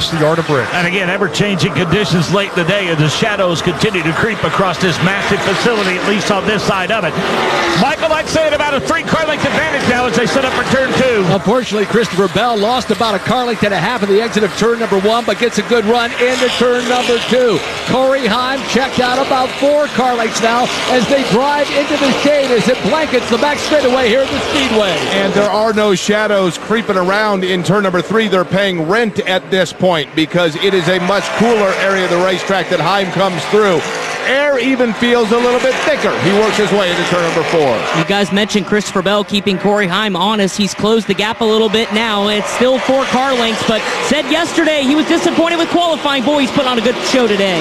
across the yard of bricks. And again, ever-changing conditions late in the day as the shadows continue to creep across this massive facility, at least on this side of it. Michael, I'd say at about a 3-car length advantage now as they set up for turn 2. Unfortunately, Christopher Bell lost about a car length and a half at the exit of turn number 1, but gets a good run into turn number 2. Corey Heim checked out about 4 car lengths now as they drive into the shade as it blankets the back straightaway here at the Speedway. And there are no shadows creeping around in turn number 3. They're paying rent at this point because it is a much cooler area of the racetrack that Heim comes through. Air even feels a little bit thicker. He works his way into turn number 4. You guys mentioned Christopher Bell keeping Corey Heim honest. He's closed the gap a little bit now. It's still 4 car lengths, but said yesterday he was disappointed with qualifying. Boy, he's put on a good show today.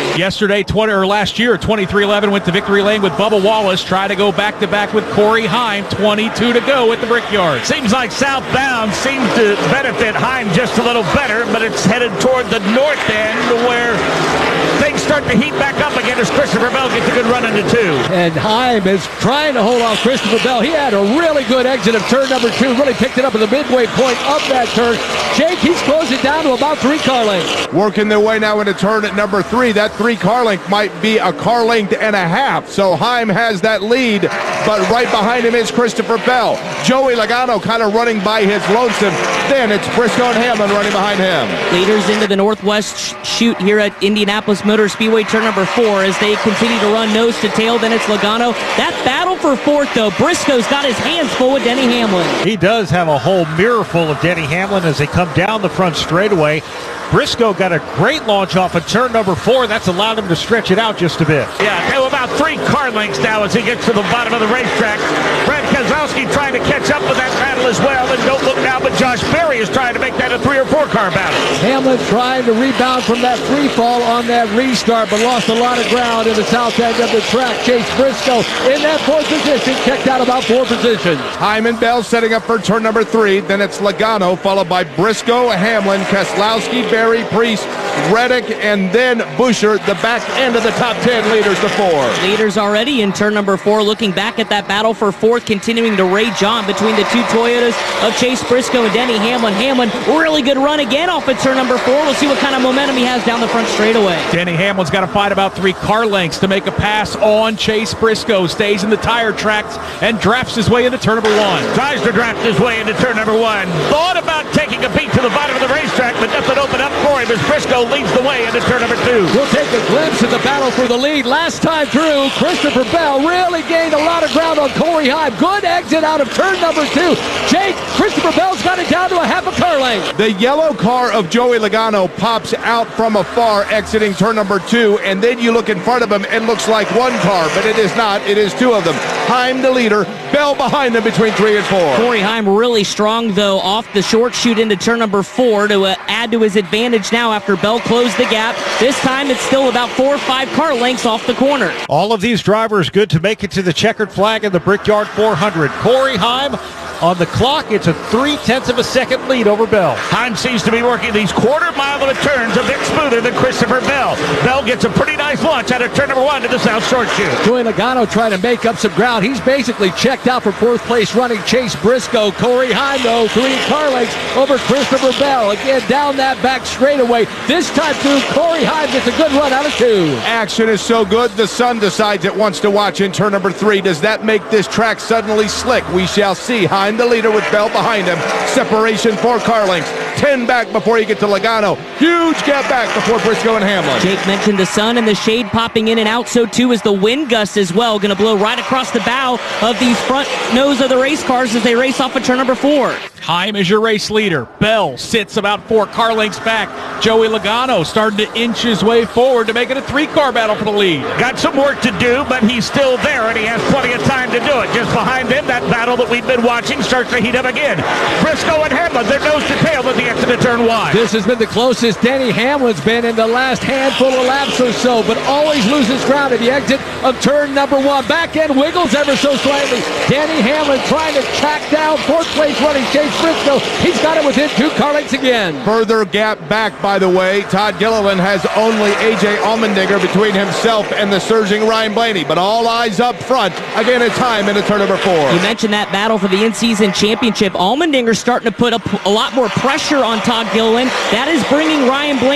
Last year, 23-11 went to victory lane with Bubba Wallace. Try to go back-to-back with Corey Heim. 22 to go at the Brickyard. Seems like southbound seems to benefit Heim just a little better, but it's headed toward the north end where things start to heat back up again as Christopher Bell gets a good run into 2. And Heim is trying to hold off Christopher Bell. He had a really good exit of turn number 2, really picked it up at the midway point of that turn. Jake, he's closed it down to about 3 car lengths. Working their way now into turn at number 3. That 3 car length might be a car length and a half. So Heim has that lead, but right behind him is Christopher Bell. Joey Logano kind of running by his lonesome. Then it's Briscoe and Hamlin running behind him. Leaders into the northwest chute here at Indianapolis Motor Speedway, turn number 4, as they continue to run nose to tail. Then it's Logano. That battle for 4th, though. Briscoe's got his hands full with Denny Hamlin. He does have a whole mirror full of Denny Hamlin as they come down the front straightaway. Briscoe got a great launch off of turn number 4. That's allowed him to stretch it out just a bit. Yeah, they were about 3 car lengths now as he gets to the bottom of the racetrack. Brad Keselowski trying to catch up with that battle as well. And don't look now, but Josh Berry is trying to make that a 3 or 4 car battle. Hamlin trying to rebound from that free fall on that restart, but lost a lot of ground in the south end of the track. Chase Briscoe in that 4th position, checked out about 4 positions. Heim and Bell setting up for turn number 3. Then it's Logano, followed by Briscoe, Hamlin, Keselowski, Berry, Priest, Reddick, and then Buescher, the back end of the top 10 leaders to 4. Leaders already in turn number 4, looking back at that battle for 4th, continuing to rage on between the 2 Toyotas of Chase Briscoe and Denny Hamlin. Hamlin, really good run again off of turn number 4. We'll see what kind of momentum he has down the front straightaway. Denny Hamlin's got to fight about 3 car lengths to make a pass on Chase Briscoe. Stays in the tire tracks and drafts his way into turn number 1. Tries to draft his way into turn number 1. Thought about taking a beat to the bottom of the racetrack, but nothing opened up for him as Briscoe leads the way into turn number 2. We'll take a glimpse at the battle for the lead. Last time through, Christopher Bell really gained a lot of ground on Corey Heim. Good exit out of turn number 2. Jake, Christopher Bell's got it down to a half a car length. The yellow car of Joey Logano pops out from afar exiting turn number 2, and then you look in front of him, it looks like 1 car, but it is not. It is 2 of them. Heim the leader, Bell behind them between 3 and 4. Corey Heim really strong, though, off the short chute into turn number 4 to add to his advantage now after Bell closed the gap. This time it's still about 4 or 5 car lengths off the corner. All of these drivers good to make it to the checkered flag in the Brickyard 400. Corey Heim on the clock. It's a 0.3 of a second lead over Bell. Heim seems to be working these quarter-mile of turns a bit smoother than Christopher Bell. Bell gets a pretty nice launch out of turn number 1 to the south short chute. Joey Logano trying to make up some ground. He's basically checked out for 4th place running Chase Briscoe. Corey Heim, though, 3 car lengths over Christopher Bell. Again, down that back straightaway. This time through, Corey Heim gets a good run out of 2. Action is so good, the sun decides it wants to watch in turn number 3. Does that make this track suddenly slick? We shall see. Heim the leader with Bell behind him. Separation 4 car lengths. 10 back before you get to Logano. Huge gap back before Briscoe and Hamlin. Jake mentioned the sun and the shade popping in and out. So too is the wind gust as well. Going to blow right across the bow of these front nose of the race cars as they race off of turn number 4. Heim is your race leader. Bell sits about 4 car lengths back. Joey Logano starting to inch his way forward to make it a 3-car battle for the lead. Got some work to do, but he's still there, and he has plenty of time to do it. Just behind him, that battle that we've been watching starts to heat up again. Briscoe and Hamlin, they're nose to tail at the exit of turn 1. This has been the closest Denny Hamlin's been in the last handful of laps or so, but always loses ground at the exit of turn number 1. Back end wiggles ever so slightly. Denny Hamlin trying to track down 4th place running Chase Briscoe. He's got it within 2 car lengths again. Further gap back, by the way. Todd Gilliland has only A.J. Allmendinger between himself and the surging Ryan Blaney, but all eyes up front. Again, it's Heim into turn number 4. You mentioned that battle for the in-season championship. Allmendinger starting to put a lot more pressure on Todd Gilliland. That is bringing Ryan Blaney